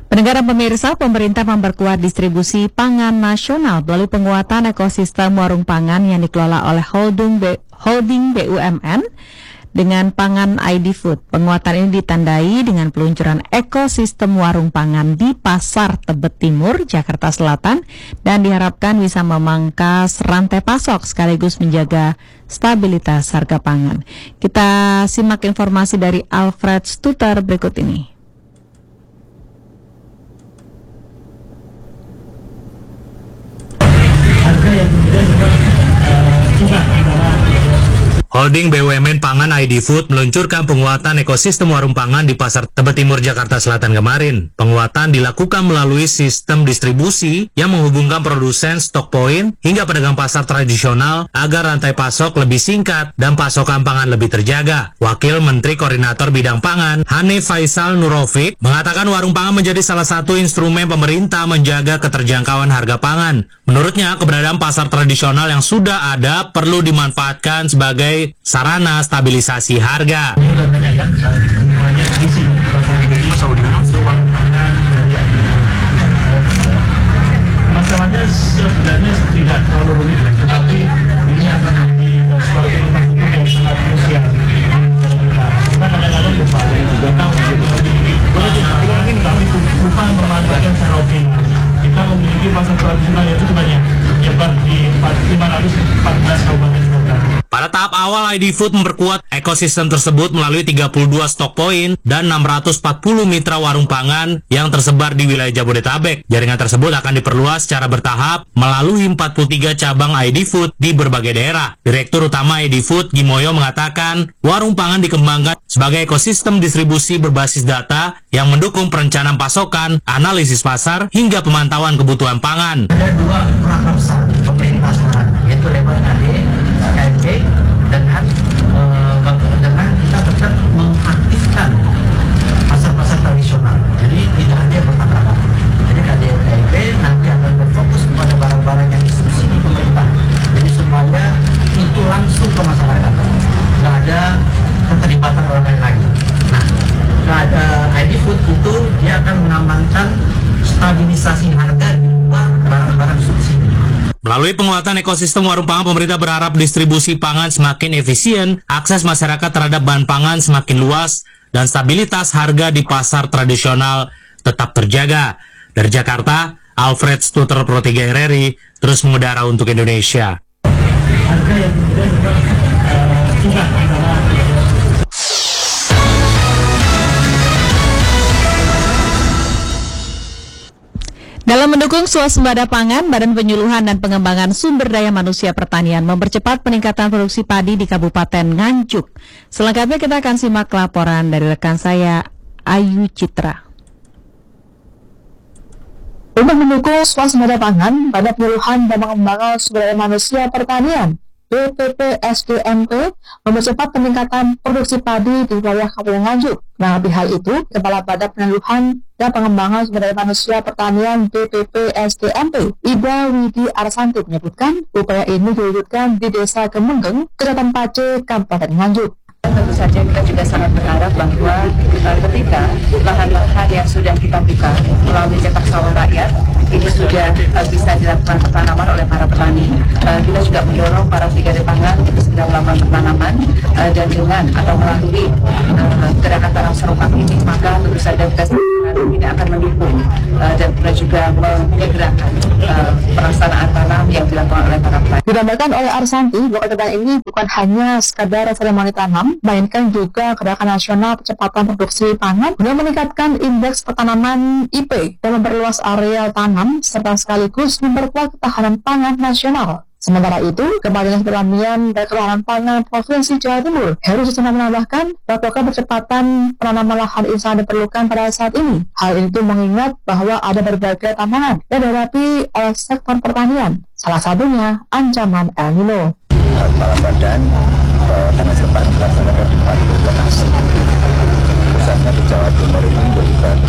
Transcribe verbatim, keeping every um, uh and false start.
Pendengar dan pemirsa, pemerintah memperkuat distribusi pangan nasional melalui penguatan ekosistem warung pangan yang dikelola oleh holding, B, holding B U M N dengan Pangan I D Food. Penguatan ini ditandai dengan peluncuran ekosistem warung pangan di Pasar Tebet Timur, Jakarta Selatan, dan diharapkan bisa memangkas rantai pasok sekaligus menjaga stabilitas harga pangan. Kita simak informasi dari Alfred Stuter berikut ini. Holding B U M N Pangan I D Food meluncurkan penguatan ekosistem warung pangan di Pasar Tebet Timur, Jakarta Selatan kemarin. Penguatan dilakukan melalui sistem distribusi yang menghubungkan produsen, stok poin, hingga pedagang pasar tradisional agar rantai pasok lebih singkat dan pasokan pangan lebih terjaga. Wakil Menteri Koordinator Bidang Pangan, Hanif Faisal Nurofiq, mengatakan warung pangan menjadi salah satu instrumen pemerintah menjaga keterjangkauan harga pangan. Menurutnya, keberadaan pasar tradisional yang sudah ada perlu dimanfaatkan sebagai sarana stabilisasi harga. Masalahnya sebenarnya tidak terlalu rumit, tetapi ini akan menjadi suatu hukum yang sangat krusial. Kita kadang-kadang lupa, juga tahu tapi lupa memanfaatkan secara optimal. Kita memiliki pasar tradisional yaitu sebanyak menyebar di lima ratus empat belas kabupaten kota. Pada tahap awal, I D Food memperkuat ekosistem tersebut melalui tiga puluh dua stok poin dan enam ratus empat puluh mitra warung pangan yang tersebar di wilayah Jabodetabek. Jaringan tersebut akan diperluas secara bertahap melalui empat puluh tiga cabang I D Food di berbagai daerah. Direktur Utama I D Food, Gimoyo, mengatakan warung pangan dikembangkan sebagai ekosistem distribusi berbasis data yang mendukung perencanaan pasokan, analisis pasar, hingga pemantauan kebutuhan pangan. Ada dua perangkat besar pemerintah sekarang, yaitu lewat A D, K M P, dengan uh, dengan kita tetap mengaktifkan pasar-pasar tradisional. Jadi tidak hanya bertanggapan. Jadi K D K M P nanti akan berfokus kepada barang-barang yang disubsidi pemerintah. Jadi semuanya itu langsung ke masyarakat. Tidak ada keterlibatan orang lain lagi. Nah, ada I D Food itu dia akan mengamankan stabilisasi harga di luar barang-barang subsidi. Melalui penguatan ekosistem warung pangan, pemerintah berharap distribusi pangan semakin efisien, akses masyarakat terhadap bahan pangan semakin luas, dan stabilitas harga di pasar tradisional tetap terjaga. Dari Jakarta, Alfred Stuter, Pro tiga R R I, terus mengudara untuk Indonesia. Harga yang kemudian juga uh, juga antara Dalam mendukung swasembada pangan, Badan Penyuluhan dan Pengembangan Sumber Daya Manusia Pertanian mempercepat peningkatan produksi padi di Kabupaten Nganjuk. Selengkapnya kita akan simak laporan dari rekan saya, Ayu Citra. Untuk mendukung swasembada pangan, Badan Penyuluhan dan Pengembangan Sumber Daya Manusia Pertanian B P P S D M P mempercepat peningkatan produksi padi di wilayah Kabupaten Nganjuk. Menanggapi hal itu, Kepala Badan Penyuluhan dan Pengembangan Sumber Daya Manusia Pertanian B P P S D M P, Ida Widi Arsanti, menyebutkan upaya ini diwujudkan di Desa Kemenggeng, Kecamatan Pace, Kabupaten Nganjuk. Tentu saja kita juga sangat berharap bahwa uh, ketika lahan-lahan yang sudah kita buka melalui cetak sawah rakyat ini sudah uh, bisa dilakukan pertanaman oleh para petani, uh, kita juga mendorong para brigade pangan untuk segera melakukan pertanaman uh, dan dengan atau melalui uh, gerakan tanam serokan ini, maka tentu saja kita ini akan mendukung uh, dan kita juga menyegerakan uh, pelaksanaan tanam yang dilakukan oleh para petani. Ditambahkan oleh Arsanti, bahwa kegiatan ini bukan hanya sekadar seremoni tanam, melainkan juga gerakan nasional percepatan produksi pangan guna meningkatkan indeks pertanaman I P dan memperluas area tanam serta sekaligus memperkuat ketahanan pangan nasional. Sementara itu, Kepala Dinas Pertanian dan Ketahanan Pangan Provinsi Jawa Timur, Heru Susana, menambahkan bahwa percepatan penanaman lahan sangat diperlukan pada saat ini. Hal itu mengingat bahwa ada berbagai tantangan yang dihadapi oleh sektor pertanian. Salah satunya ancaman El Nino. Kepala Badan Tanah Serpaan melaksanakan empat lokasi. Pusatnya di Jawa Timur ini melibatkan